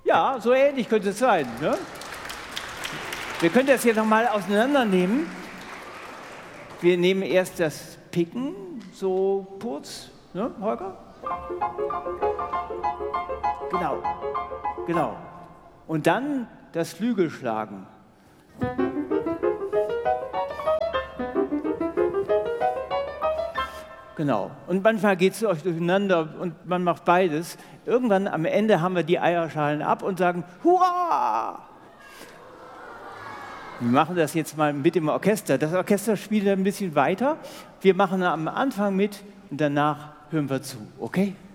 Ja, so ähnlich könnte es sein. Ne? Wir können das hier nochmal auseinandernehmen. Wir nehmen erst das Picken, so kurz, ne, Holger? Genau, genau. Und dann das Flügelschlagen. Genau. Und manchmal geht es euch durcheinander und man macht beides. Irgendwann am Ende haben wir die Eierschalen ab und sagen, Hurra! Wir machen das jetzt mal mit dem Orchester. Das Orchester spielt ein bisschen weiter. Wir machen am Anfang mit und danach hören wir zu, okay?